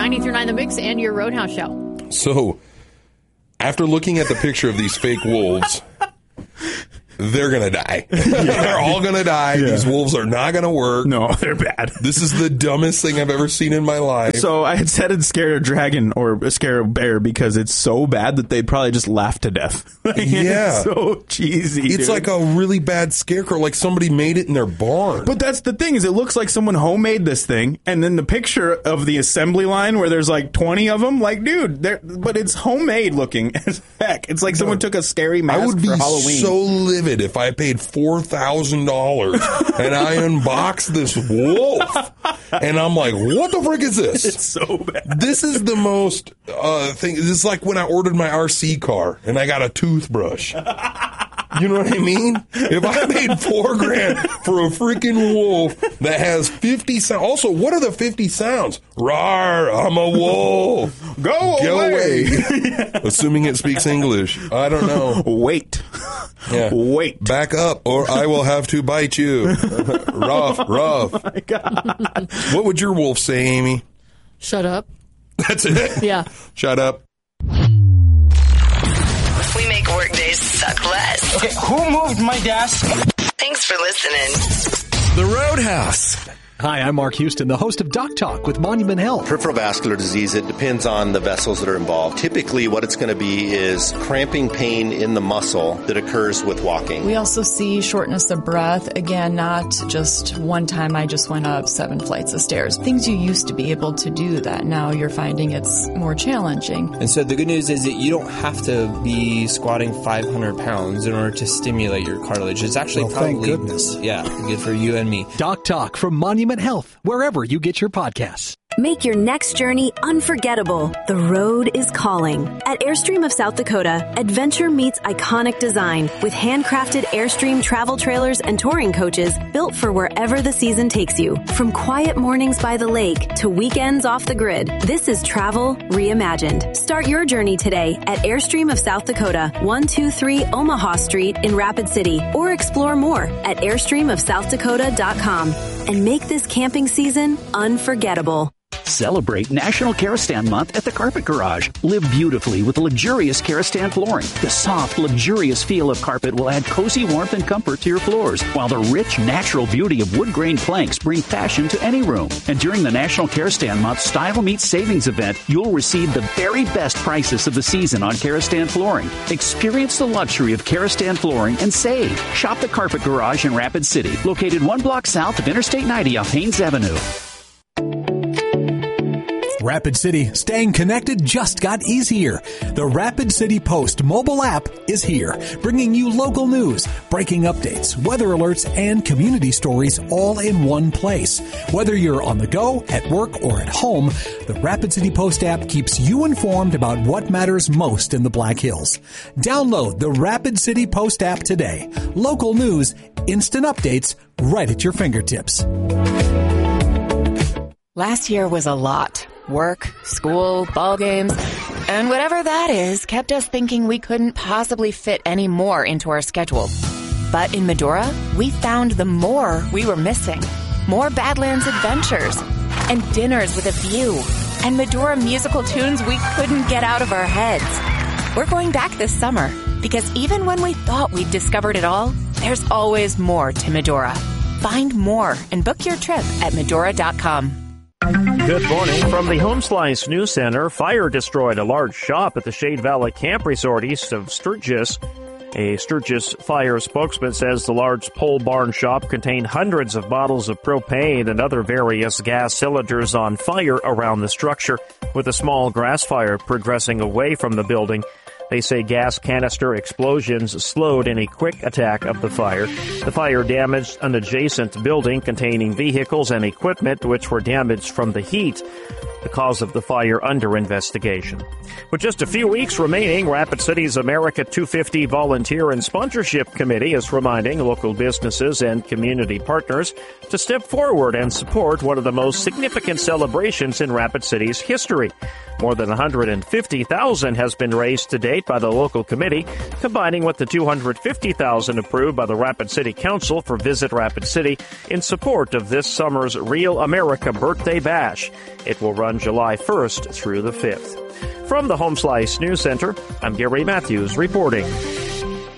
93.9 The Mix and your Roadhouse show. So, after looking at the picture of these fake wolves, they're going to die. They're all going to die. Yeah. These wolves are not going to work. No, they're bad. This is the dumbest thing I've ever seen in my life. So I had said I'd scare a dragon or scare a bear because it's so bad that they'd probably just laugh to death. Yeah. It's so cheesy. It's like a really bad scarecrow, like somebody made it in their barn. But that's the thing, is it looks like someone homemade this thing, and then the picture of the assembly line where there's like 20 of them, like, dude, but it's homemade looking as heck. It's like someone took a scary mask for Halloween. I would be so livid if I paid $4,000 and I unboxed this wolf and I'm like, what the frick is this? It's so bad. This is the most thing. This is like when I ordered my RC car and I got a toothbrush. You know what I mean? If I paid $4,000 for a freaking wolf that has 50 sounds. Also, what are the 50 sounds? Rawr, I'm a wolf. Go away. Assuming it speaks English. I don't know. Wait. Yeah. Wait. Back up or I will have to bite you. Rough. Oh my God. What would your wolf say, Amy? Shut up. That's it? Yeah. Shut up. We make workdays suck less. Okay, who moved my desk? Thanks for listening. The Roadhouse. Hi, I'm Mark Houston, the host of Doc Talk with Monument Health. Peripheral vascular disease, it depends on the vessels that are involved. Typically, what it's going to be is cramping pain in the muscle that occurs with walking. We also see shortness of breath. Again, not just one time I just went up 7 flights of stairs. Things you used to be able to do that now you're finding it's more challenging. And so the good news is that you don't have to be squatting 500 pounds in order to stimulate your cartilage. It's actually thank goodness. Yeah, good for you and me. Doc Talk from Monument Health, wherever you get your podcasts. Make your next journey unforgettable. The road is calling. At Airstream of South Dakota, adventure meets iconic design with handcrafted Airstream travel trailers and touring coaches built for wherever the season takes you. From quiet mornings by the lake to weekends off the grid, this is travel reimagined. Start your journey today at Airstream of South Dakota, 123 Omaha Street in Rapid City, or explore more at airstreamofsouthdakota.com and make this camping season unforgettable. Celebrate National Karastan Month at the Carpet Garage. Live beautifully with luxurious Karastan flooring. The soft, luxurious feel of carpet will add cozy warmth and comfort to your floors, while the rich, natural beauty of wood-grain planks bring fashion to any room. And during the National Karastan Month Style Meets Savings event, you'll receive the very best prices of the season on Karastan flooring. Experience the luxury of Karastan flooring and save. Shop the Carpet Garage in Rapid City, located 1 block south of Interstate 90 off Haynes Avenue. Rapid City, staying connected just got easier. The Rapid City Post mobile app is here, bringing you local news, breaking updates, weather alerts, and community stories all in one place. Whether you're on the go, at work, or at home, the Rapid City Post app keeps you informed about what matters most in the Black Hills. Download the Rapid City Post app today. Local news, instant updates, right at your fingertips. Last year was a lot. Work, school, ball games, and whatever that is kept us thinking we couldn't possibly fit any more into our schedule. But in Medora, we found the more we were missing. More Badlands adventures and dinners with a view and Medora musical tunes we couldn't get out of our heads. We're going back this summer because even when we thought we'd discovered it all, there's always more to Medora. Find more and book your trip at Medora.com. Good morning from the Home Slice News Center. Fire destroyed a large shop at the Shade Valley Camp Resort east of Sturgis. A Sturgis fire spokesman says the large pole barn shop contained hundreds of bottles of propane and other various gas cylinders on fire around the structure, with a small grass fire progressing away from the building. They say gas canister explosions slowed any quick attack of the fire. The fire damaged an adjacent building containing vehicles and equipment which were damaged from the heat. The cause of the fire under investigation. With just a few weeks remaining, Rapid City's America 250 Volunteer and Sponsorship Committee is reminding local businesses and community partners to step forward and support one of the most significant celebrations in Rapid City's history. More than $150,000 has been raised to date by the local committee, combining with the $250,000 approved by the Rapid City Council for Visit Rapid City in support of this summer's Real America Birthday Bash. It will run run July 1st through the 5th. From the Home Slice News Center, I'm Gary Matthews reporting.